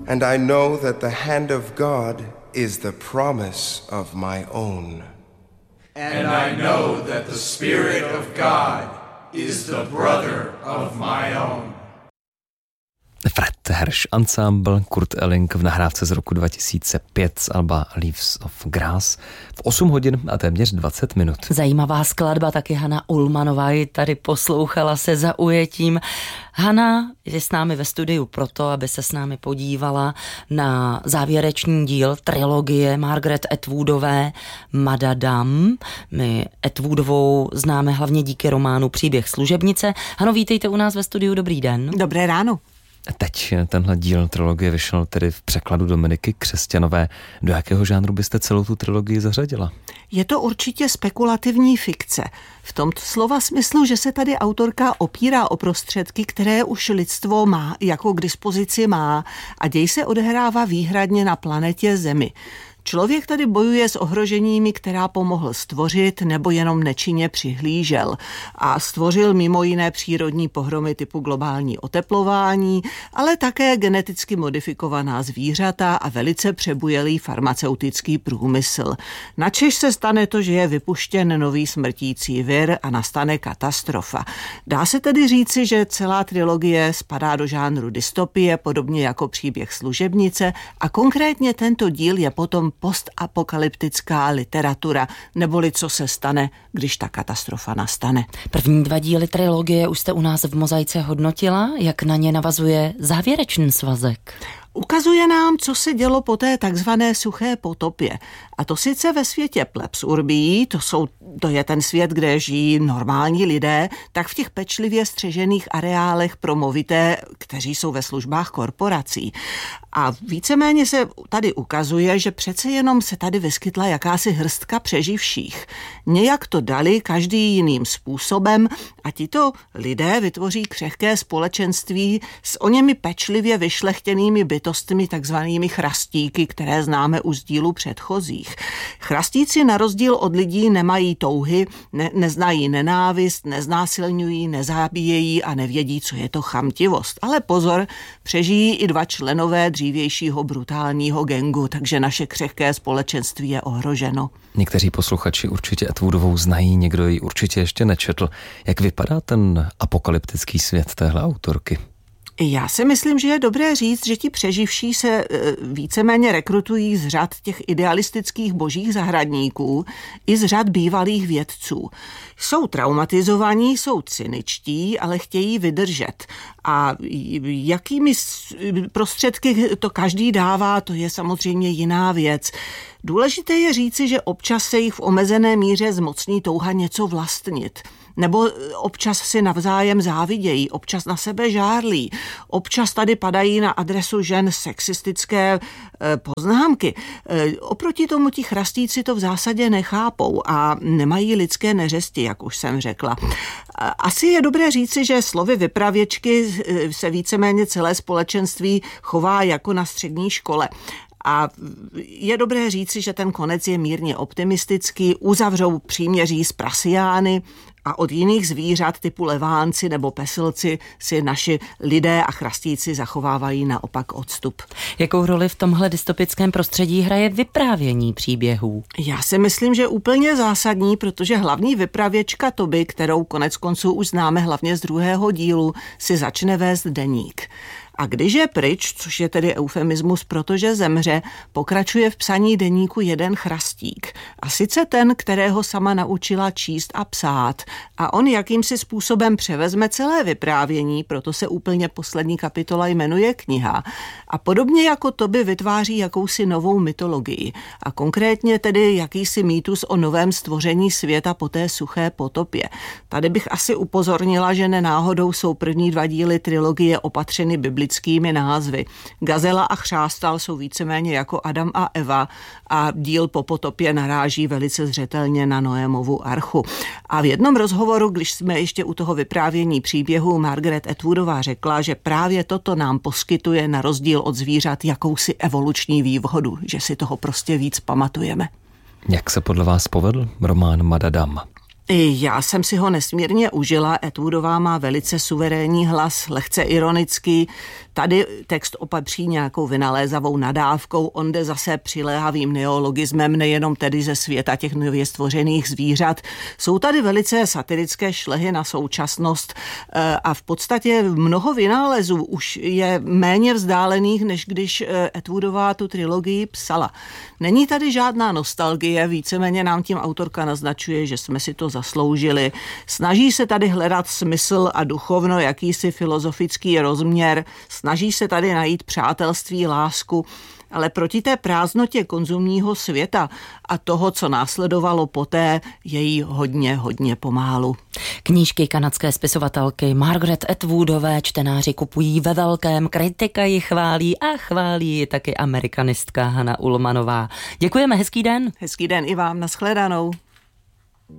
And I know that the hand of God is the promise of my own. And I know that the Spirit of God is the brother of my own. Fred Hersch Ensemble, Kurt Elling v nahrávce z roku 2005 z alba Leaves of Grass v 8 hodin a téměř 20 minut. Zajímavá skladba, taky Hana Ullmanová ji tady poslouchala se zaujetím. Hana je s námi ve studiu proto, aby se s námi podívala na závěrečný díl trilogie Margaret Atwoodové Madame. My Atwoodovou známe hlavně díky románu Příběh služebnice. Hano, vítejte u nás ve studiu, dobrý den. Dobré ráno. Teď tenhle díl trilogie vyšel tedy v překladu Dominiky Křesťanové. Do jakého žánru byste celou tu trilogii zařadila? Je to určitě spekulativní fikce. V tom slova smyslu, že se tady autorka opírá o prostředky, které už lidstvo má, jako k dispozici má, a děj se odehrává výhradně na planetě Zemi. Člověk tady bojuje s ohroženími, která pomohl stvořit nebo jenom nečinně přihlížel. A stvořil mimo jiné přírodní pohromy typu globální oteplování, ale také geneticky modifikovaná zvířata a velice přebujelý farmaceutický průmysl. Načež se stane to, že je vypuštěn nový smrtící vir a nastane katastrofa. Dá se tedy říci, že celá trilogie spadá do žánru dystopie, podobně jako Příběh služebnice, a konkrétně tento díl je potom postapokalyptická literatura, neboli co se stane, když ta katastrofa nastane. První 2 díly trilogie už jste u nás v Mozaice hodnotila, jak na ně navazuje závěrečný svazek. Ukazuje nám, co se dělo po té takzvané suché potopě. A to sice ve světě plebs urbii, to je ten svět, kde žijí normální lidé, tak v těch pečlivě střežených areálech pro movité, kteří jsou ve službách korporací. A víceméně se tady ukazuje, že přece jenom se tady vyskytla jakási hrstka přeživších. Nějak to dali každý jiným způsobem a tito lidé vytvoří křehké společenství s oněmi pečlivě vyšlechtěnými bytostmi, takzvanými chrastíky, které známe už z dílů předchozích. Chrastíci na rozdíl od lidí nemají touhy, neznají nenávist, neznásilňují, nezabíjejí a nevědí, co je to chamtivost. Ale pozor, přežijí i 2 členové dřívějšího brutálního gangu, takže naše křehké společenství je ohroženo. Někteří posluchači určitě Atwoodovou znají, někdo ji určitě ještě nečetl. Jak vypadá ten apokalyptický svět téhle autorky? Já si myslím, že je dobré říct, že ti přeživší se víceméně rekrutují z řad těch idealistických božích zahradníků i z řad bývalých vědců. Jsou traumatizovaní, jsou cyničtí, ale chtějí vydržet. A jakými prostředky to každý dává, to je samozřejmě jiná věc. Důležité je říci, že občas se jich v omezené míře zmocní touha něco vlastnit. Nebo občas si navzájem závidějí, občas na sebe žárlí, občas tady padají na adresu žen sexistické poznámky. Oproti tomu ti chrastíci to v zásadě nechápou a nemají lidské neřesti, jak už jsem řekla. Asi je dobré říci, že slovy vypravěčky se víceméně celé společenství chová jako na střední škole. A je dobré říci, že ten konec je mírně optimistický, uzavřou příměří s prasiány a od jiných zvířat typu levánci nebo pesilci si naši lidé a chrastíci zachovávají naopak odstup. Jakou roli v tomhle dystopickém prostředí hraje vyprávění příběhů? Já si myslím, že úplně zásadní, protože hlavní vypravěčka Toby, kterou konec konců už známe hlavně z 2. dílu, si začne vést deník. A když je pryč, což je tedy eufemismus, protože zemře, pokračuje v psaní deníku jeden chrastík. A sice ten, kterého sama naučila číst a psát. A on jakýmsi způsobem převezme celé vyprávění, proto se úplně poslední kapitola jmenuje kniha. A podobně jako Toby vytváří jakousi novou mytologii. A konkrétně tedy jakýsi mýtus o novém stvoření světa po té suché potopě. Tady bych asi upozornila, že nenáhodou jsou první 2 díly trilogie opatřeny biblickými názvy. Gazela a chřástal jsou víceméně jako Adam a Eva a díl po potopě naráží velice zřetelně na Noémovu archu. A v jednom rozhovoru, když jsme ještě u toho vyprávění příběhu, Margaret Atwoodová řekla, že právě toto nám poskytuje na rozdíl od zvířat jakousi evoluční výhodu, že si toho prostě víc pamatujeme. Jak se podle vás povedl román Madame? Já jsem si ho nesmírně užila. Atwoodová má velice suverénní hlas, lehce ironický. Tady text opatří nějakou vynalézavou nadávkou, on jde zase přiléhavým neologismem, nejenom tedy ze světa těch nově stvořených zvířat. Jsou tady velice satirické šlehy na současnost a v podstatě mnoho vynálezů už je méně vzdálených, než když Atwoodová tu trilogii psala. Není tady žádná nostalgie, víceméně nám tím autorka naznačuje, že jsme si to zasloužili. Snaží se tady hledat smysl a duchovno, jakýsi filozofický rozměr, snaží se tady najít přátelství, lásku, ale proti té prázdnotě konzumního světa a toho, co následovalo poté, je jí hodně pomálu. Knížky kanadské spisovatelky Margaret Atwoodové čtenáři kupují ve velkém, kritika ji chválí a chválí ji taky amerikanistka Hana Ullmanová. Děkujeme, hezký den. Hezký den i vám, nashledanou.